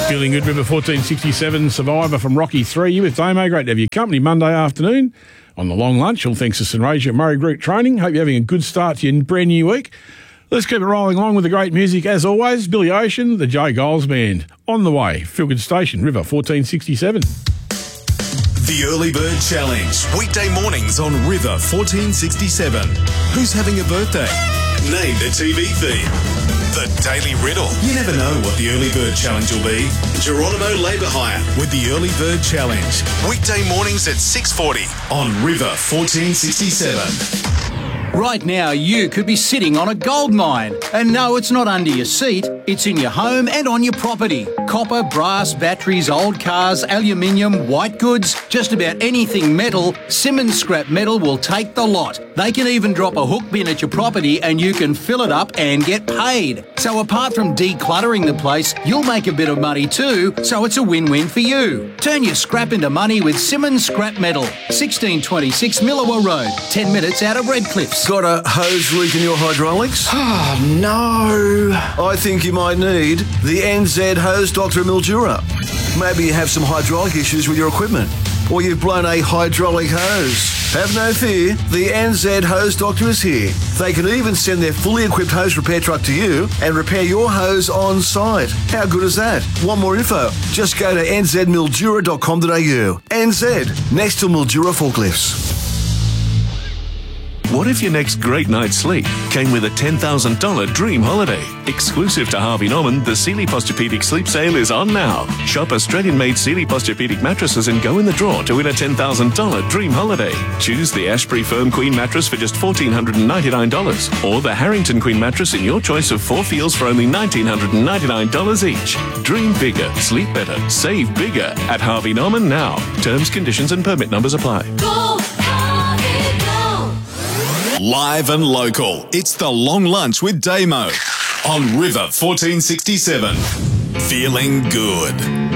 Feeling good, River 1467, Survivor from Rocky 3. You with Damo. Great to have your company Monday afternoon on the long lunch. All thanks to St. Razor Murray Group Training. Hope you're having a good start to your brand new week. Let's keep it rolling along with the great music as always. Billy Ocean, the Jay Giles Band. On the way, Feel Good Station, River 1467. The Early Bird Challenge, weekday mornings on River 1467. Who's having a birthday? Name the TV theme. The Daily Riddle. You never know what the Early Bird Challenge will be. Geronimo Labour Hire with the Early Bird Challenge. Weekday mornings at 6:40 on River 1467. Right now, you could be sitting on a gold mine. And no, it's not under your seat. It's in your home and on your property. Copper, brass, batteries, old cars, aluminium, white goods, just about anything metal, Simmons Scrap Metal will take the lot. They can even drop a hook bin at your property and you can fill it up and get paid. So apart from decluttering the place, you'll make a bit of money too, so it's a win-win for you. Turn your scrap into money with Simmons Scrap Metal. 1626 Millawa Road, 10 minutes out of Redcliffs. Got a hose leak in your hydraulics? Oh, no. I think you might need the NZ Hose Doctor Mildura. Maybe you have some hydraulic issues with your equipment, or you've blown a hydraulic hose. Have no fear, the NZ Hose Doctor is here. They can even send their fully equipped hose repair truck to you and repair your hose on site. How good is that? Want more info? Just go to nzmildura.com.au. NZ, next to Mildura Forklifts. What if your next great night's sleep came with a $10,000 dream holiday? Exclusive to Harvey Norman, the Sealy Posturepedic Sleep Sale is on now. Shop Australian-made Sealy Posturepedic mattresses and go in the draw to win a $10,000 dream holiday. Choose the Ashbury Firm Queen mattress for just $1,499 or the Harrington Queen mattress in your choice of 4 feels for only $1,999 each. Dream bigger, sleep better, save bigger at Harvey Norman now. Terms, conditions and permit numbers apply. Live and local, it's the Long Lunch with Damo on River 1467. Feeling good.